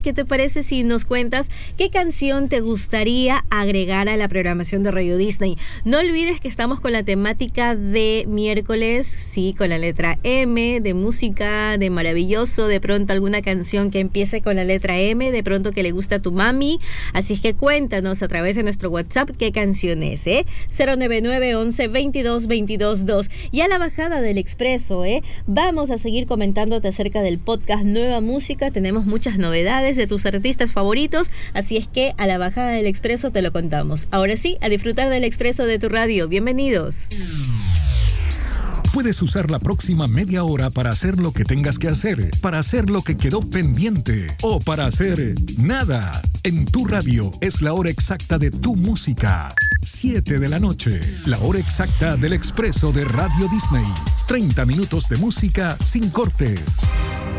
¿Qué te parece si nos cuentas qué canción te gustaría agregar a la programación de Radio Disney? No olvides que estamos con la temática de miércoles, sí, con la letra M, de música, de maravilloso, de pronto alguna canción que empiece con la letra M, de pronto que le gusta a tu mami. Así es que cuéntanos a través de nuestro WhatsApp qué canción es, 099 11 22 22 2. Y a la bajada del Expreso, vamos a seguir comentándote acerca del podcast Nueva Música. Tenemos muchas novedades de tus artistas favoritos, así es que a la bajada del Expreso te lo contamos. Ahora sí, a disfrutar del Expreso de tu radio. Bienvenidos. Puedes usar la próxima media hora para hacer lo que tengas que hacer, para hacer lo que quedó pendiente o para hacer nada. En tu radio es la hora exacta de tu música. 7 de la noche, la hora exacta del Expreso de Radio Disney. 30 minutos de música sin cortes.